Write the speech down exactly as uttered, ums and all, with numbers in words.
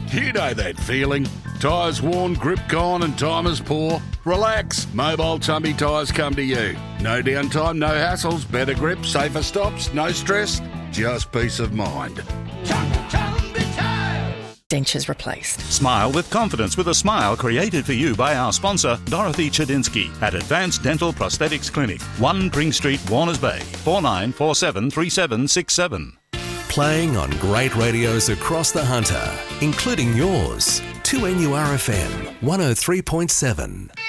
You know that feeling. Tyres worn, grip gone and time is poor? Relax. Mobile Tumby Tyres come to you. No downtime, no hassles, better grip, safer stops, no stress, just peace of mind. Dentures replaced. Smile with confidence with a smile created for you by our sponsor, Dorothy Chadinsky, at Advanced Dental Prosthetics Clinic, one Pring Street, Warners Bay, four nine four seven three seven six seven. Playing on great radios across the Hunter, including yours. two N U R F M, one oh three point seven.